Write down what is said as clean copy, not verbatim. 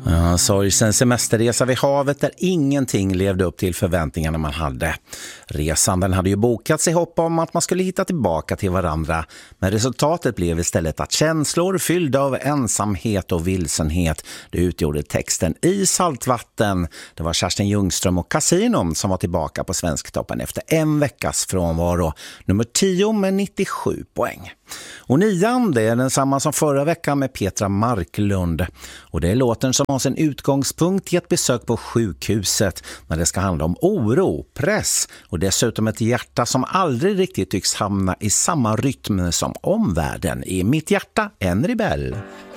Ja, sorgsen semesterresa vid havet där ingenting levde upp till förväntningarna man hade. Resan den hade ju bokats i hopp om att man skulle hitta tillbaka till varandra. Men resultatet blev istället att känslor fyllda av ensamhet och vilsenhet, det utgjorde texten I saltvatten. Det var Kerstin Ljungström och Casinom som var tillbaka på Svensktoppen efter en veckas frånvaro. Nummer 10 med 97 poäng. Och 9 det är densamma som förra veckan med Petra Marklund. Och det är låten som har sin utgångspunkt i ett besök på sjukhuset när det ska handla om oro, press och dessutom ett hjärta som aldrig riktigt tycks hamna i samma rytm som omvärlden. I mitt hjärta en rebell.